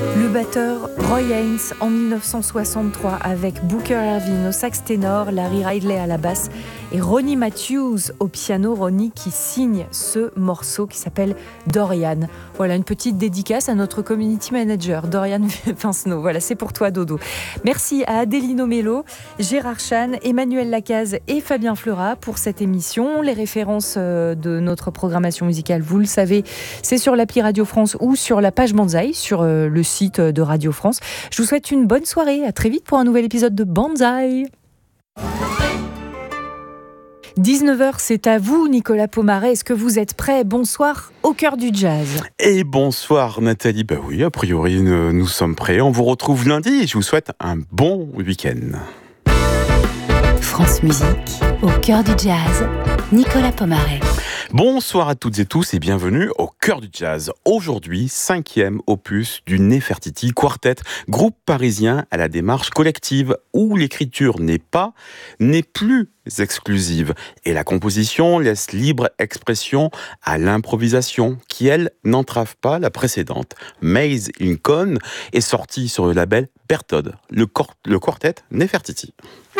Le batteur Roy Haynes en 1963 avec Booker Ervin au sax ténor, Larry Ridley à la basse et Ronnie Matthews au piano. Ronnie qui signe ce morceau qui s'appelle Dorian. Voilà une petite dédicace à notre community manager Dorian Vincenot. Voilà, c'est pour toi Dodo. Merci à Adélino Mello, Gérard Chan, Emmanuel Lacaze et Fabien Fleurat pour cette émission. Les références de notre programmation musicale, vous le savez, c'est sur l'appli Radio France ou sur la page Banzai, sur le site de Radio France. Je vous souhaite une bonne soirée. À très vite pour un nouvel épisode de Banzai. 19h, c'est à vous, Nicolas Pomaret. Est-ce que vous êtes prêt ? Bonsoir, au cœur du jazz. Et bonsoir, Nathalie. Bah oui, a priori, nous sommes prêts. On vous retrouve lundi et je vous souhaite un bon week-end. France Musique, au cœur du jazz, Nicolas Pomaret. Bonsoir à toutes et tous et bienvenue au cœur du jazz. Aujourd'hui, 5e opus du Nefertiti Quartet, groupe parisien à la démarche collective où l'écriture n'est plus exclusive et la composition laisse libre expression à l'improvisation qui, elle, n'entrave pas la précédente. Maze in Con est sorti sur le label Berthold, le quartet Nefertiti.